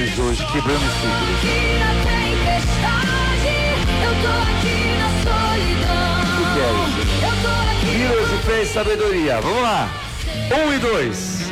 mais hoje, quebrando estruturas. O que é isso? Pílulas de fé e sabedoria. Vamos lá. 1 e 2.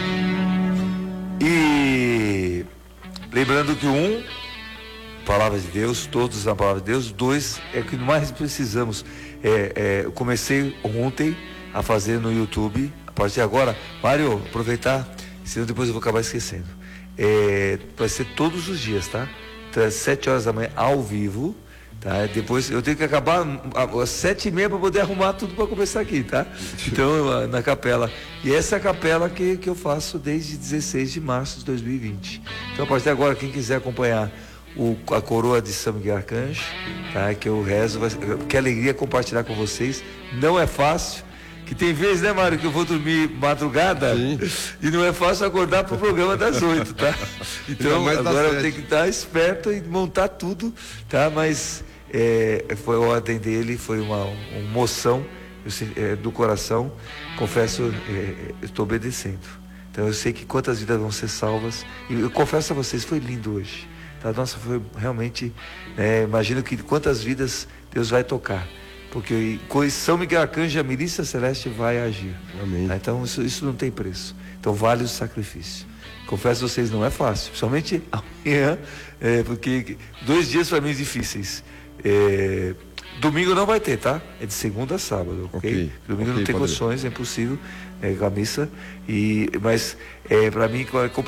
E lembrando que 1, palavra de Deus, todos na palavra de Deus. 2, é o que mais precisamos. Eu comecei ontem a fazer no YouTube. A partir de agora, Mário, aproveitar, senão depois eu vou acabar esquecendo. Vai ser todos os dias, tá? Então, às 7 horas da manhã, ao vivo, tá? Depois eu tenho que acabar às 7h30 para poder arrumar tudo para começar aqui, tá? Então, na capela. E essa é a capela que eu faço desde 16 de março de 2020. Então, a partir de agora, quem quiser acompanhar a coroa de São Miguel Arcanjo, tá? Que eu rezo, que alegria compartilhar com vocês. Não é fácil. Que tem vezes, né, Mário, que eu vou dormir madrugada. Sim. E não é fácil acordar para o programa das 8, tá? Então, agora eu tenho que estar esperto e montar tudo, tá? Mas foi a ordem dele, foi uma moção do coração. Confesso, estou obedecendo. Então, eu sei que quantas vidas vão ser salvas. E eu confesso a vocês, foi lindo hoje. Tá? Nossa, foi realmente... imagino que quantas vidas Deus vai tocar. Porque com São Miguel Arcanjo, a milícia celeste vai agir. Amém. Tá? Então isso não tem preço. Então vale o sacrifício. Confesso a vocês, não é fácil. Principalmente amanhã, porque 2 dias para mim difíceis. Domingo não vai ter, tá? É de segunda a sábado, ok? Domingo não tem condições, é impossível, com a missa. Mas para mim